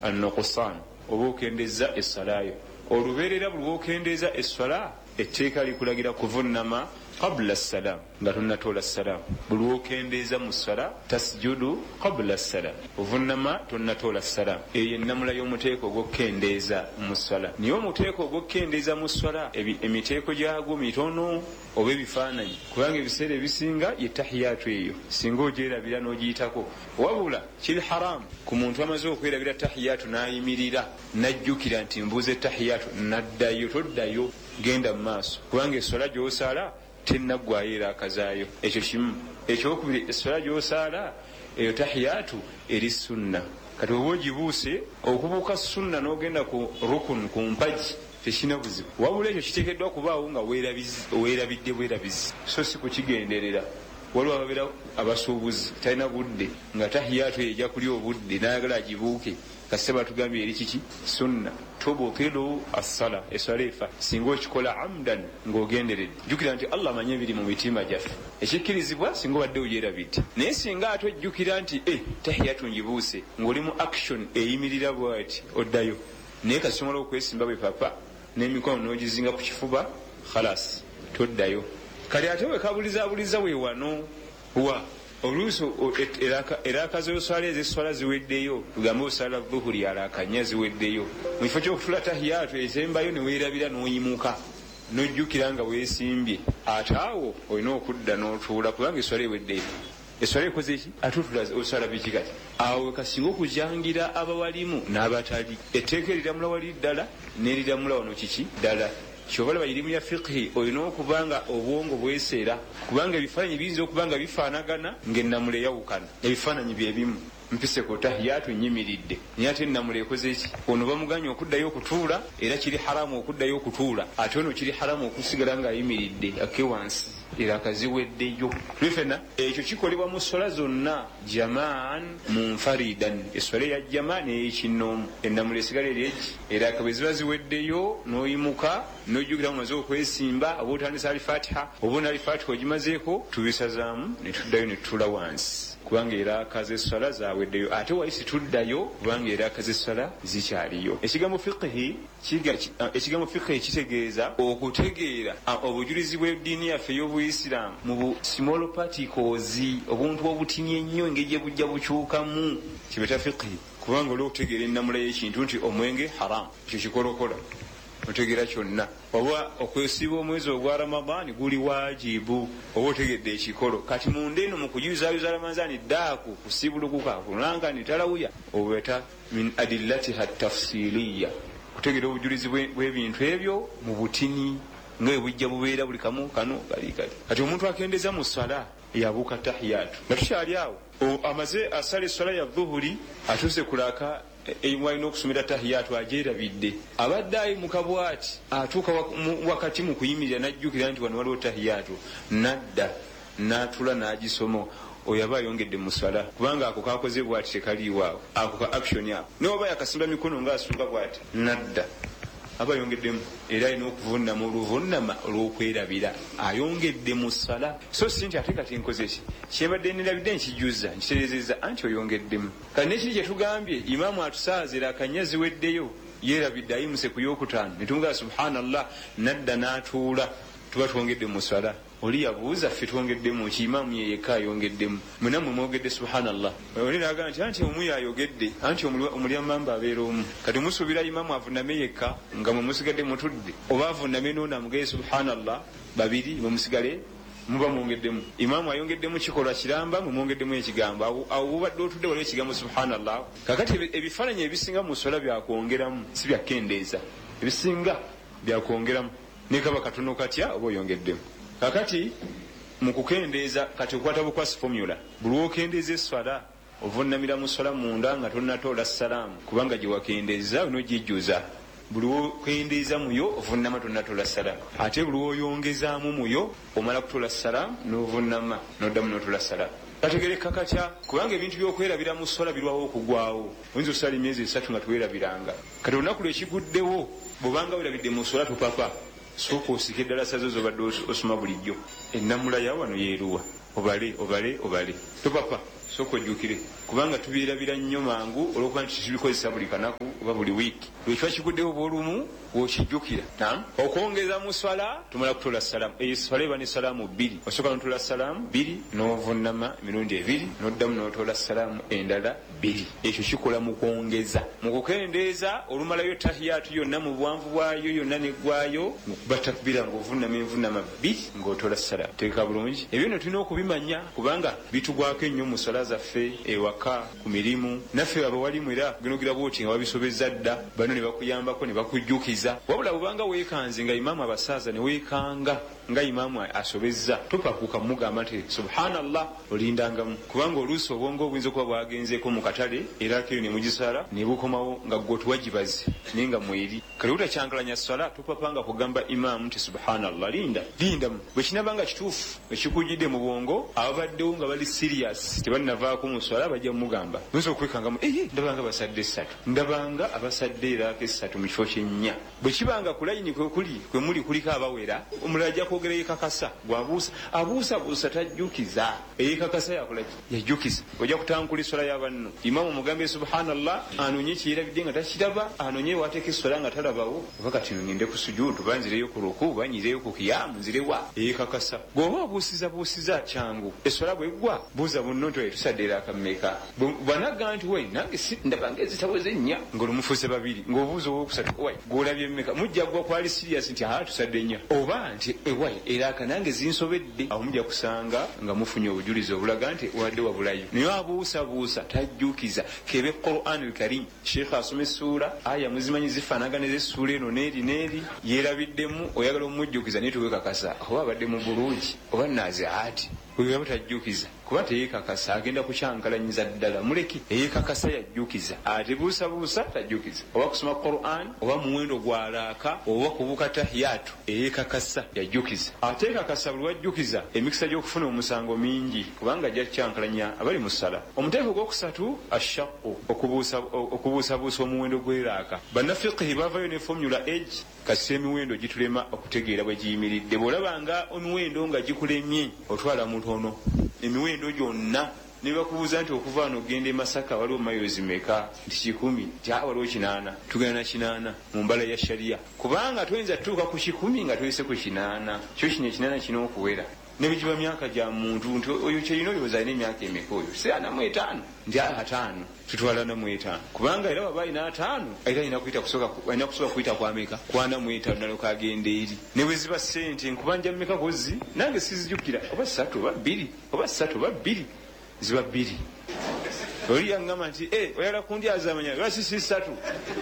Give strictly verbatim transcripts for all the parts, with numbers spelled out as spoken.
an-nuqsan oba okendeza essalayo olubeerera buli lwokendeza essala etteeka likulagira kuvunnama qabla as-salam nga tonnatoola as-salam buli lwokendeza mu ssala tasjudu qabla as-salam ovunnama tonnatoola as-salam eyo ennamula y'omuteeko ogw'okukendeza mu ssala niye omuteeko ogw'okukendeza mu ssala emiteeko gyagwo mitono oba ebifaananyi kubanga ebiseera ebisinga ye tahiyatu eyo singa ogyerabira n'ogiyitako wabula kiri haramu ku muntu amaze okwerabira tahiyatu n'ayimirira n'ajjukira nti mbuuze tahiyatu n'addayo toddayo genda mu maaso kubanga essala gy'osaala tennaggwayo era akazaayo ekyo kimu ekyokubiri essala gy'osaala eyo tahiyatu eri sunna kati oba ogibuuse okubuuka sunna n'ogenda ku rukun ku mpagi tekina buzibu wabula ekyo kiteekeddwa kubaawo nga weerabidde bwerabizi so si kukigenderera waliwo ababeera abasuubuzi talina budde nga tahiyatu ejja kuli obudde n'ayagala agibuuke kasita batugambye eri kiki sunna tubutilu assala essala efa singa okikola amdan ng'ogenderedde jjukira nti allah amanye ebiri mu mitima gyaffe ekikkirizibwa singa obadde ogyerabidde naye singa ate ojjukira nti e tahiyatu ngibuuse ng'oli mu action eyimirira bwati oddayo naye kasomola okwesimba bwe papa n'emikono n'ogizinga ku kifuba khalas toddayo kali ate wekabulizaabuliza we wano wa oluusi erakaza oswala ezeswala ziweddeyo tugambe osala dhuhuri alakanya ziweddeyo mu kifo ky'okutula tahiyatu esembayo neweerabira n'oyimuka n'ojjukira nga weesimbye ate awo olina okudda n'otuula kubanga eswala eweddeyo eswala ekoze eki atutula oswala biki kati awo kasinga okujangira abawalimu n'abatali etteeka eriramula wali ddala n'eriramula wano kiki ddala kyobalaba irimu ya fiqhi olina okubanga obwongo bweseera kubanga ebifaananyi biyinza okubanga bifaanagana ng'ennamula eyawukana ebifaananyi byebimu mpise ku tahiyatu nyimiridde naye ate ennamula ekoze eki ono bamuganya okuddayo okutuula era kiri haramu okuddayo okutuula ate ono kiri haramu okusigala ng'ayimiridde ake wansi era akaziweddeyo tulifena ekyo kikolebwa mu ssola zonna jamaan munfaridan essola eya jamaa n'eyekinnoomu ennamula esigala eri eki era akabwe ziba ziweddeyo n'oyimuka n'ojjukira mumaze okwesimba oba otandisa alifatiha oba onalifatiha ogimazeeko tubisazaamu ne tuddayo ne tutuula wansi kubanga era akaza essala zaweddeyo ate waisi tuddayo kubanga era akaza essala zikyaliyo ekigambo fiqhi ekigambo fiqhi kitegeeza okutegeera obujulizi bw'eddiini yaffe ey'obuyisiraamu mu small particles obuntu obutini ennyo engeri gye bujja bukyukamu kibeta fiqhi kubanga olwo okutegeera ennamula y'ekintu nti omwenge haramu ekyo kikolokola otegeera kyonna oba okwesiba omwezi ogwa ramadaani guli wajibu oba otegedde ekikolo kati munda eno mu kuyuzayuza ramazani daaku kusibulukuka kulangani talawuya obweta min adillatiha tafsiliya kutegeera obujulizi bw'ebintu ebyo mu butini nga bujja bubeera buli kamu kano kali kali kati omuntu akendeza mu ssala yabuuka tahiyatu nga tukyali awo amaze asala essala ya dhuhuri atuuse kulaka eyimwalina okusomera tahiyatu agyerabidde abadde ayimuka bwati atuuka wakati mu kuyimirira n'ajjukira nti wano waliwo tahiyatu nadda n'atula n'agisoma oyo aba ayongedde mu ssala kubanga ako kakoze bwati tekaliiwaawo ako ka action ako naye oba yakasimba mikono ng'asunga bwati nadda aba ayongeddemu era alina okuvunnama oluvunnama olw'okwerabira ayongedde mu ssala so si nti ate kati nkoze ki kyembadde nerabidde nkijjuza nkitereezezza anti oyongeddemu kati nekiri kye tugambye imaamu atusaazira akanya ziweddeyo yeerabidde ayimuse ku yokutaano ne tumugala subhanallah nadda n'atuula tuba twongedde mu ssala oli yabuuza ffe twongeddemu ki imaamu yeyekka ayongeddemu mwenammwe mwogedde subhanallah oli naagala nti anti omu yayogedde anti omulyamamba abeera omu kati musuubira imaamu avunname yekka nga mwe musigadde mutudde oba avunname noonamugeye subhanallah babiri mwe musigale muba mwongeddemu imaamu ayongeddemu kikolwa kiramba mwe mwongeddemu ekigambo awo bubadde otudde waliwo ekigambo subhanallah kakati ebifaananyi ebisinga mu sola byakwongeramu si byakendeeza ebisinga byakwongeramu nekaba katono katya oba oyongeddemu kakati mu kukendeeza kati okwata bukwasi formula buli wokendeeza esswala ovunnamira mu swala munda nga tonnatoola salaamu kubanga gye wakendeeza onogijjuza buli wokendeeza muyo ovunnama tonnatoola salaamu ate buli woyongezaamu muyo omala kutoola salaamu n'ovunnama n'oddamu n'otoola salaamu kategereka katya kubanga ebintu by'okwerabira mu swala birwawo okugwawo oyinza osala emyezi esatu nga tuwerabiranga kati olunaku lwekiguddewo bwobanga werabidde mu swala tupapa sooka osika eddala sazo zobadde osoma bulijjo ennamula ya wano yeeruwa obale obale obale topapa soko jukire kubanga tubirabira nnyo mangu olwokuba nti tubikozesa buli kanaku oba buli wiiki lwekiba kiguddewo bwolumu wokijjukira nam okwongeza mu swala tumala kutola salaamu eyo swala eba ne salaamu bbiri osooka notola salaamu bbiri n'ovunama emirundi ebiri n'oddamu n'otola salaamu endala bbiri ekyo kikola mu kwongeza mu kukendeeza olumalayo tahiyaatu yonna mu buwanvu bwayo yonna neggwayo mukuba takbira ng'ovunama envunama bbiri ng'otola salaamu teeka bulungi ebyo no tulina okubimanya kubanga bitugwako ennyo mu swala zaffe ewaka ku mirimu naffe abawalimu era genogira bwoti nga babisobezza dda bano ne bakuyambako ne bakujjukiza wabula bubanga weekanze nga imaamu abasaaza ne weekanga nga imaamu asobezza topakuuka mugamba nti subhanallah olindangamu kubanga oluusi obwongo obuyinza okuba bwagenzeeko mu katale era keyo ne mugisala ne bukomawo nga gwe tuwagibaze naye nga mweri kale butakyankalanya swala topapanga kugamba imaamu nti subhanallah linda lindamu bwe kinabanga kituufu ekikujjidde mu bwongo ababaddewo nga bali serious tebalinavaako mu swala bajja mumugamba oyinza okwekangamu eye ndabanga basadde essatu ndabanga abasadde eraako essatu mu kifo kyennya bwe kibanga ku layini kwekuli kwe muli kuliko abawera omulala ajja kwogera yekakasa gwabuusa abuusabuusa tajjukiza eyekakasa yakolaki yajjukiza ojja kutankula essola y'abanno imamu mugambe subhanallah anoonye kiyerabidde nga takiraba anoonye wateeka essola nga talabawo oba kati ngende ku sujudu banzireyo ku ruku banyireyo ku kiyamu nzirewa eyekakasa bw'oba obuusiza buusiza kyangu essola bweggwa buuza bunno nti oye tusadde era akammeka bwanagga nti we nange ndabanga ezitaweze nnya ng'olumufuuse babiri ng'obuuza owokusatu wai gw'olabye mmeka mujja gwa kwali sirias nti haa tusadde nnya oba nti ewai era akanange zinsobedde awo mujja kusanga nga mufunye obujulizi obulaga nti wadde wabulayo naye abuusabuusa tajjukiza kebe Qur'an al-Karim sheekh asoma essuula aya muzimanyi zifaanagana ez'essuula eno n'eri n'eri yeerabiddemu oyagala omujjukiza naye tuwekakasa oba abadde mu bulungi oba naaziaati bwe butajjukiza kuba teyekakasa agenda kukyankalanyiza ddala muleki eyekakasa yajjukiza ate buusabuusa tajjukiza oba kusoma Qur'an oba muwendo gwalaaka oba kubuka tahiyaatu eyekakasa yajjukiza ate ekakasa buli wajjukiza emikisa gy'okufuna omusango mingi kubanga ajja kyankalanya abali mu ssala omuteeko gwokusatu ashaqu okubuusabuusa omuwendo gweraaka bannafiqihi bavayo ne formula age kasita emiwendo gitulema okutegeera bwe giyimiridde bw'olabanga emiwendo nga gikulemye otwala mutono emiwendo gyonna ne bakubuuza nti okuva wano ogenda e Masaka waliwo mayozi meka nti kikumi nti a waliwo kinaana tugenda na kinaana mu mbala ya shariya kubanga toyinza tutuuka ku kikumi nga toyise ku kinaana kyo kino ekinaana kino okuwera ne bigiba myaka gya muntu nti oyo kyerina oyooza alina emyaka emeka oyo si ana mu etaano nti ataano tutwala na mu etaano kubanga era waba alina ataano era alina kusooka kuyita kwameka kwana mu etaano naloka agenda eri ne bwe ziba ssente nkubanja mmeka kozi nange sizijjukira oba ssatu oba bbiri oba ssatu oba bbiri ziba bbiri oli yaŋŋamba nti oyagala kundyaza amanya lwaki si ssatu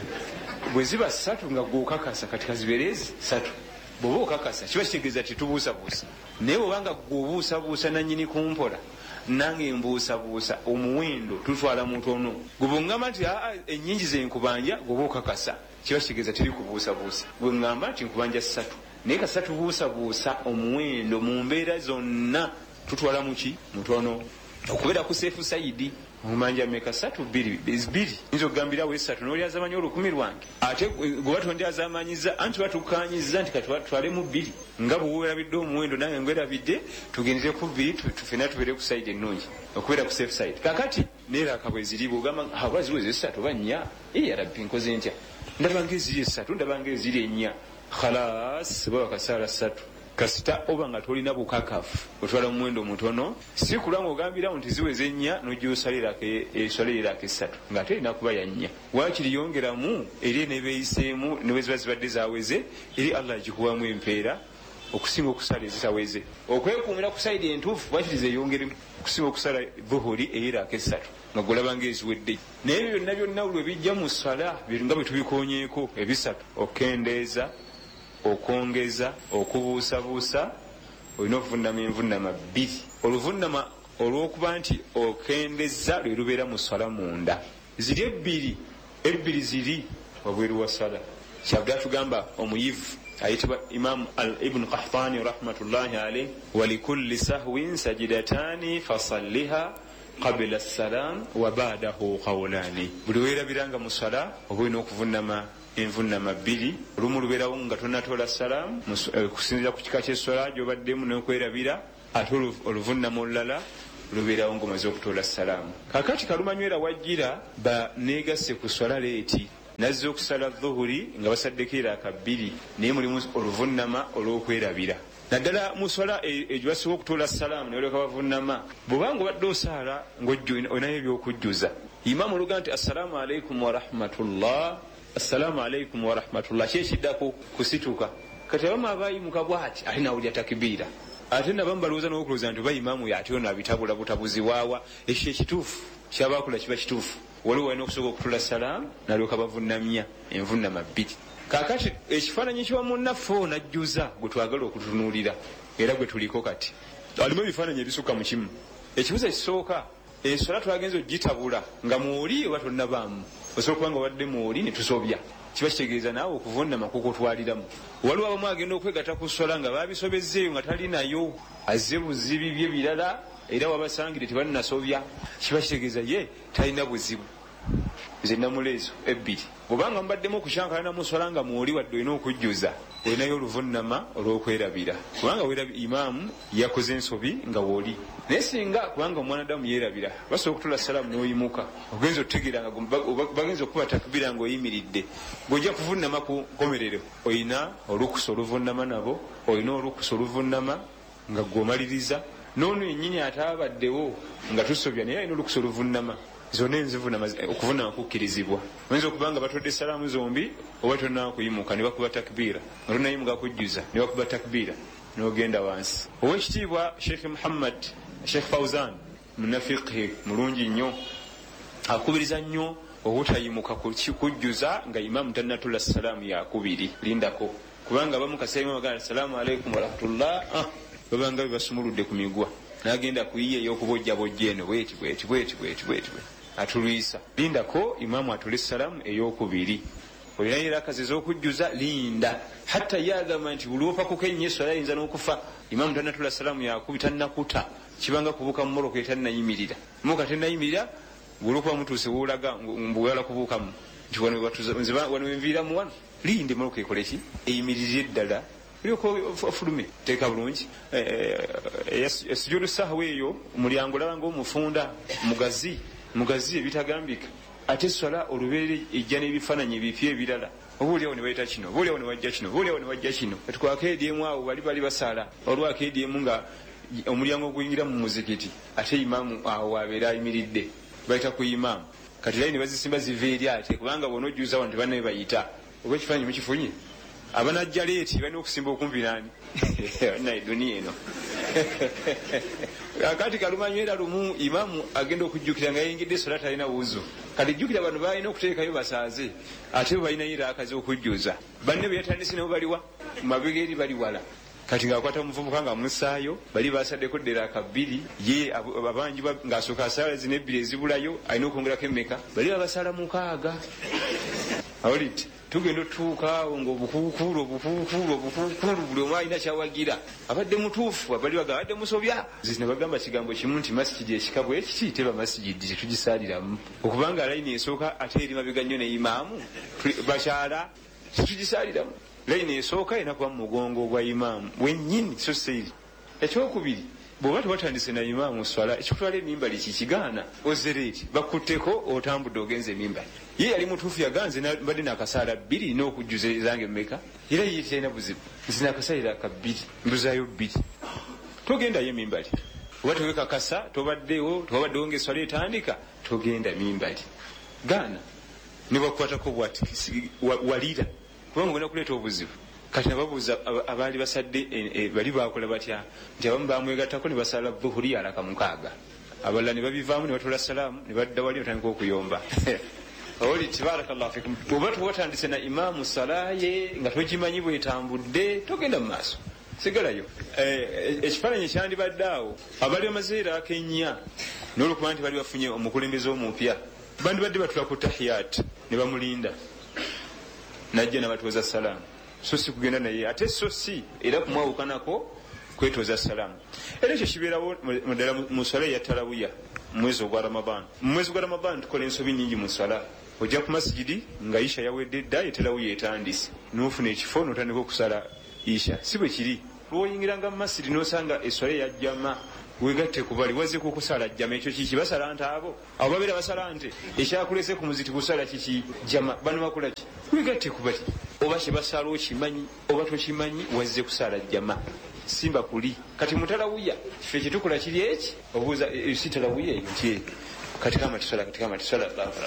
bwe ziba ssatu nga gwokakasa kati kazibereezi ssatu bw'oba okakasa kiba kitegeeza ti tubuusabuusa naye bw'obanga gweobuusabuusa nannyini kumpola nange mbuusabuusa omuwendo tutwala mutono gwe bweŋŋamba nti aa ennyingi ze nkubanja gweoba okakasa kiba kitegeeza tiri kubuusabuusa bwe ŋŋamba nti nkubanja ssatu naye kasita tubuusabuusa omuwendo mu mbeera zonna tutwala muki mutono okubeera ku seefu sayidi omumanja meka satu bbiri bbiri nzo okugambirawo esatu n'olyazamanya olukumi lwange ate gwe batondyazaamanyiza anti batukanyiza nti katwale mu bbiri nga bwe weerabidde omuwendo nange ngwerabidde tugendere ku bbiri tufena tubeere ku sayidi ennungi okubeera ku safe side kakati neeraka bwe ziri bwogamba aba ziweza esatu oba nnya eyarabbi nkoze ntya ndabanga eziri esatu ndabanga eziri ennya khalas baba kasaala ssatu kasita oba nga tolina bukakafu otwala omuwendo mutono si kulwa ng'ogambirawo nti ziweze ennya n'ogyosalirako esolererako essatu ng'ate erina kuba ya nnya waakiri yongeramu eri nebeeyiseemu ne bwe ziba zibadde zaweze eri allah agikubamu empeera okusinga okusala ezitaweze okwekuumira ku sayidi entuufu waakiri zeeyongeremu okusinga okusala buhuri eyerako essatu nga golabanga eziwedde naye ebyo byonna byonna lwe bijja mu sala nga bwe tubikonyeeko ebisatu okendeeza okwongeza okubuusabuusa olina okuvunama envunama bbiri oluvunama olw'okuba nti okendeza lwe lubeera mu swala munda ziri ebbiri ebbiri ziri wabweru wa swala kyavudde atugamba omuyivu ayitibwa imamu ibnu Qahtani rahmatullahi alayh walikulli sahwin sajidataani fasalliha qabla salam wa ba'dahu qawlani buli weerabiranga mu swala oba olina okuvunama envunama bbiri olumu lubeerawo nga tonatola salaamu kusinzira ku kika ky'essola gy'obaddemu n'okwerabira ate oluvunama olulala lubeerawo ng'omaze okutoola salaamu. Kakati kalumanywera wajjira baneegasse ku swala leeti nazze okusala dhuhuri nga basaddeko eraaka bbiri naye mulimu oluvunnama olw'okwerabira. Naddala mu swala egyo basobola okutoola salaamu ne balyoka bavunnama, bw'obanga obadde osaala ng'olinayo ebyokujjuza, imaamu oluga nti assalaamu alaikum warahmatullah, assalaamu alaikum warahmatullah, ki ekiddako kusituka. Kati abamu abayimuka bw'ati ate nawulya takibiira, ate nabamu balowooza n'okulowooza nti oba imaamu y'ate ono abitabula butabuzi waawa. Ekyo ekituufu kyabaakula kiba kituufu. Waliwo walina okusobola okutula salaamu nalyoka bavunnamya envunnama bbiri. Kaakati ekifaananyi kiwa munnaffe najjuza gwe twagala okutunuulira era gwe tuliko kati alimu ebifaananyi ebisukka mu kimu. Ekibuzo ekisooka, enswala twagenza ogitabula nga mwoli oba tonnabaamu, osobola okuba nga obadde mwoli ne tusobya, kiba kitegeeza naawe okuvunnama kukutwaliramu. Waliwo abamu agenda okwegatta ku swala nga baabisobezzeeyo nga tali nayo, azze buzibi bye birala era wabasangire tebannasobya, kiba kitegeeza ye talina buzibu. Nze namuleezo ebbiri bw'obanga mubaddemu okushankalana mu swala nga mwoli wadde olina okujjuza, olinayo oluvunnama olw'okwerabira kubanga weerabira imaamu yakoze ensobi nga wooli. Naye singa kubanga omwanadamu yeerabira basobola okutula salaamu n'oyimuka, ogenza otutegeera nga bagenza okuba takbira ng'oyimiridde, ng'ojja kuvunnama ku nkomerero, olina olukusa oluvunnama nabo, olina olukusa oluvunnama nga gw'omaliriza. N'ono yennyini ataabaddewo nga tusobya naye alina olukusa oluvunnama. Zonna enzivunama okuvunnama kukkirizibwa. Oyinza okuba nga batodde salaamu zombi oba tonnaba kuyimuka ne bakuba takbiira, nga tonnayimuka kujjuza ne bakuba takbiira n'ogenda wansi. Ow'ekitiibwa Sheikh Muhammad Sheikh Fawzan munafiqhi mulungi nnyo akubiriza nnyo obutayimuka kujjuza nga imaamu tannatula salaamu yakubiri. Lindako kubanga abamu kaseera bagamba salaamu alaikum warahmatullah, babanga bebasumuludde ku migwa n'agenda kuyiya ey'okubojjabojja eno bweti bweti bweti bweti bweti atulwisa. Lindako imaamu atule salaamu ey'okubiri. Olinayo erakazi ez'okujjuza, linda hatta yagamba nti buli opakuko ennyo eswala ayinza n'okufa. Imaamu tannatula salaamu yakubi tannakuta, kibanga kubuuka mu moroka etannayimirira. Muka tennayimirira buli okuba mutuuse woolaga mbuwala kubuukamu nti wano wenviiramu wano, linde moroka ekole ki eyimirire ddala ofulume teeka bulungi. Esujudu sahwa eyo omulyango olaba ng'omufunda mugazi mugazi ebitagambika, ate eswala olubeerere ejja n'ebifaananyi ebipya ebirala. Obuulyawo ne bayita kino, obuulyawo ne wajja kino, obuulyawo ne wajja kino. Tukwakeedyemu awo bali bali basaala, olwakeedyemu nga omulyango oguyingira mu muzikiti ate imaamu awo abeera ayimiridde, bayita ku imaamu. Kati layi ne bazisimba ziva eri ate kubanga bonojjuza wano tebannabe bayita. Oba ekifaananyi mukifunye? Abanajja leeti balina okusimba okumpi naani naye duniya eno. Akati kalumanywera lumu imaamu agenda okujjukira nga yayingidde essola talina wuzu. Kati jjukira bano balina okuteekayo basaaze ate bo balinayo eraakazi okujjuza. Banne be yatandise nabo baliwa mabega eri bali wala. Kati ng'akwata omuvubuka nga musaayo, bali basaddeko dderaaka bbiri, ye abangi ng'asooka asaala zino ebbiri ezibulayo alina okwongerako emmeka, bali babasaala mukaaga. Awulidde tugenda otutuuka awo ng'obukuukuulu obukuukuulu obukuukuulu buli omu alina kyawagira, abadde mutuufu abali baga abadde musobya. Zino bagamba kigambo kimu nti masigidi ekika bwe kiti teba masigidi tetugisaaliramu, okubanga layini esooka ate eri mabega nnyo ne imaamu bakyala tetugisaaliramu. Layini esooka erina kuba mu mugongo gwa imaamu wennyini so seeri. Ekyokubiri bw'oba tewatandise na imaamu swala, ekikutwala emimbali kikigaana ozereeti bakutteko otambudde ogenza emimbali. Ye yali mutuufu yaganze mbadde n'akasaala bbiri n'okujjuza zange mmeka, era ye talina buzibu, nze n'akasaala ka bbiri mbuzaayo bbiri. Togendayo emimbali oba tewekakasa tobaddewo tewabaddewo ng'eswala etandika, togenda mimbali gaana ne bakukwatako bwati walira kubanga ogenda kuleeta obuzibu. Kati nababuuza abaali basadde bali bakola batya nti abamu bamwegattako ne basala dhuhuri alaka mukaaga, abalala ne babivaamu ne batola salaamu ne badda wali batandika okuyomba. Oli tibarakallahu fikum. Oba tuwatandise na imaamu salaye nga togimanyi bwetambudde togenda mu maaso sigalayo. Ekifaananyi ekyandibadde awo abali bamazeera akennya n'olwokuba nti bali bafunye omukulembeze omupya bandibadde batula ku tahiyat ne bamulinda najja n'abatuuza salaamu, so si kugenda naye ate so si era kumwawukanako kwetooza salaamu. Era ekyo kibeerawo muddala mu swala eya tarawiya mu mwezi ogwa Ramadan. Mu mwezi gwa Ramadan tukola ensobi nnyingi mu swala. Ojja ku masijidi nga isha yawedde dda etarawiya etandise n'ofuna ekifo n'otandika okusala isha. Si bwe kiri lw'oyingiranga mu masjidi n'osanga eswala eyajjama wegatte kubali wazze kukusala jama ekyo kiki basala nti abo abo babeera basala nti ekyakulese ku muziti kusala kiki jama bano bakola ki wegatte kubali oba kyebasala okimanyi oba tokimanyi wazze kusala jama simba kuli kati mutalawuya kife kyetukola kiri eki obuuza sitalawuya eyo nti katika matisala katika matisala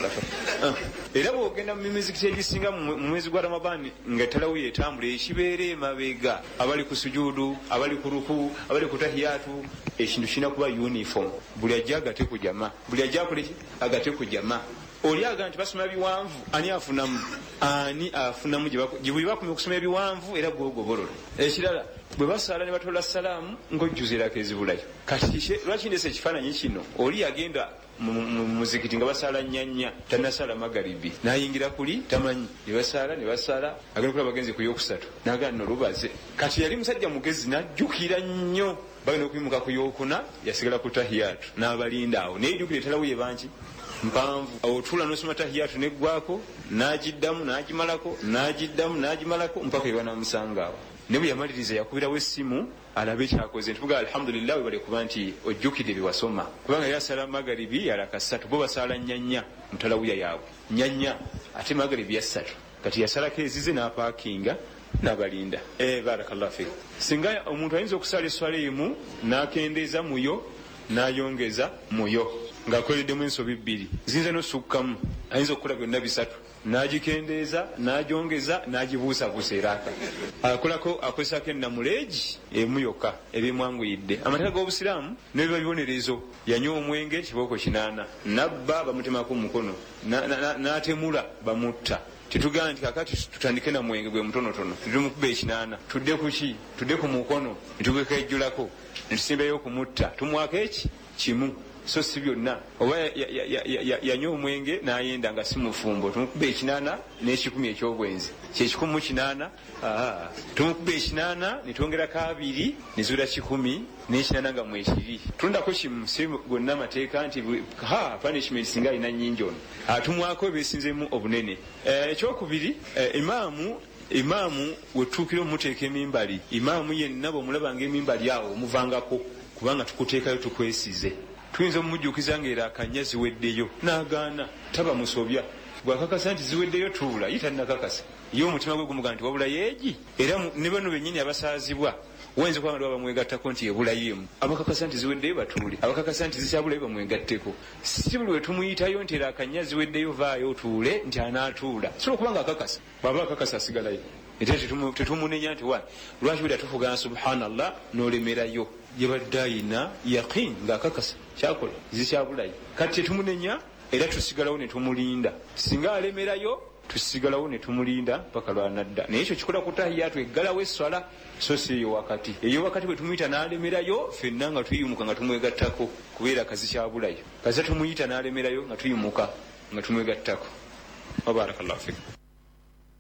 era bwogenda mu mizikiti egisinga mu mwezi gwa Ramadani nga talawuya etambula ekibeera emabega abali ku sujudu abali ku ruku abali ku tahiyatu ekintu kirina kuba uniform buli ajja agate ku jama buli ajja akole agate ku jama oli aga nti basoma biwanvu ani afunamu ani afunamu gye bakumye okusoma ebiwanvu era gwogobolola ekirala bwe basala ne batola salaamu ng'ojjuzirako ezibulayo kati lwaki ndese ekifaananyi kino oli yagenda mu muzikiti nga basala nyanya tanasala magaribi nayingira kuli tamanyi ne basala ne basala agenda kula bagenzi ku yokusatu nagaa nno lubaze kati yali musajja mugezi najjukira nnyo bagenda okuyimuka ku yokuna yasigala ku tahiyatu n'abalinda awo naye jjukira etalawuye banki mpanvu otula nosoma tahiyatu neggwako n'agiddamu n'agimalako n'agiddamu n'agimalako mpaka ebanamusangaawo ne bwe yamaliriza yakubirawo essimu alabe kyakoze ntuvuga alhamdulillah webale kuba nti ojjukidde byewasoma kubanga yasala magaribi yalaka ssatu bo basala nyanya mutalawuya yaabwe nyanya ate magaribi ya ssatu kati yasalako ezize n'apaakinga n'abalinda eh barakallahu fik singa omuntu ayinza okusala eswala emu n'akendeeza muyo n'ayongeza muyo ng'akoleddemu ensobi bbiri ziyinza n'osukkamu ayinza okukola byonna bisatu n'agikendeeza n'agyongeza n'agibuusabuusa eraaka akolako akozesako ennamuleegi emu yokka ebyemwanguyidde amateeka g'obusiraamu nebiba bibonerezo yanywa omwenge kibooko kinaana nabba bamutemako mukono n'atemula bamutta titugaa nti kakati tutandike na mwenge gwe mutonotono tutumukuba ekinaana tudde kuki tudde ku mukono nitugekejjulako nitusimbayo okumutta tumwako eki kimu so si byonna oba yanywa omwenge n'ayenda nga si mufumbo tumukuba ekinaana n'ekikumi ekyobwenzi kyekikumu kinaana tumukuba ekinaana nitwongerako abiri nizuula kikumi n'ekinaana nga mwekiri tulondako kimu si gonna amateeka nti ha punishment singa alina nnyingi ono atumwako ebesinzemu obunene ekyokubiri imaamu imaamu wetuukira omuteeka emimbali imaamu yenna bwomulabanga emimbali awo omuvangako kubanga tukuteekayo tukwesize tuyinza omumujjukiza ngaera akanya ziweddeyo n'agaana taba musobya bwakakasa nti ziweddeyo tuula ye tannakakasa ye omutima gwe gumuga nti wabula yeegi era ne bano bennyini abasaazibwa wayinza kubanga lwa bamwegattako nti ebulayoemu abakakasa nti ziweddeyo batuule abakakasa nti zikyabulayo bamwegatteko si buli wetumuyitayo nti era akanya ziweddeyo vaayo otuule nti anaatuula sobola kubanga akakasa bwaba akakasa asigalayo era tetumunenya nti wa lwaki bweda tufugana subhanallah n'olemerayo yabadde ayina yaqin ng'akakasa kyakola zikyabulayo kati tetumunenya era tusigalawo ne tumulinda singa alemerayo tusigalawo ne tumulinda paka lwanadda naye ekyo kikola ku tahiyatu eggalawo esswala so si eyo wakati eyo wakati bwe tumuyita n'alemerayo ffenna nga tuyimuka nga tumwegattako kubeera kazikyabulayo kaza tumuyita n'alemerayo nga tuyimuka nga tumwegattako wabarakallahu fik